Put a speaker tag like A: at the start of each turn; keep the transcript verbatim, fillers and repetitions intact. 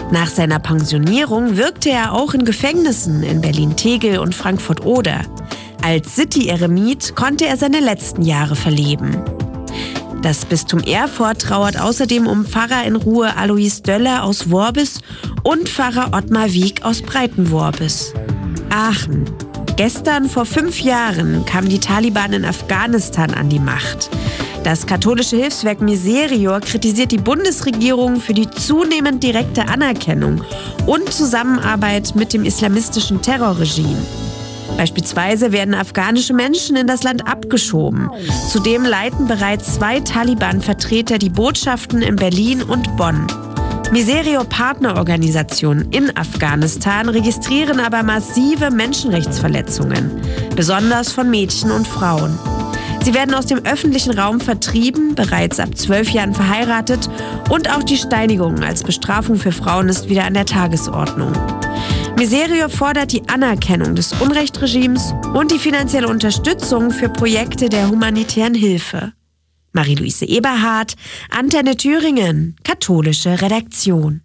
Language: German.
A: Nach seiner Pensionierung wirkte er auch in Gefängnissen in Berlin-Tegel und Frankfurt-Oder. Als City-Eremit konnte er seine letzten Jahre verleben. Das Bistum Erfurt trauert außerdem um Pfarrer in Ruhe Alois Döller aus Worbis und Pfarrer Ottmar Wieck aus Breitenworbis. Aachen. Gestern vor fünf Jahren kamen die Taliban in Afghanistan an die Macht. Das katholische Hilfswerk Miserior kritisiert die Bundesregierung für die zunehmend direkte Anerkennung und Zusammenarbeit mit dem islamistischen Terrorregime. Beispielsweise werden afghanische Menschen in das Land abgeschoben. Zudem leiten bereits zwei Taliban-Vertreter die Botschaften in Berlin und Bonn. Miserior-Partnerorganisationen in Afghanistan registrieren aber massive Menschenrechtsverletzungen, besonders von Mädchen und Frauen. Sie werden aus dem öffentlichen Raum vertrieben, bereits ab zwölf Jahren verheiratet und auch die Steinigung als Bestrafung für Frauen ist wieder an der Tagesordnung. Miserior fordert die Anerkennung des Unrechtsregimes und die finanzielle Unterstützung für Projekte der humanitären Hilfe. Marie-Louise Eberhardt, Antenne Thüringen, katholische Redaktion.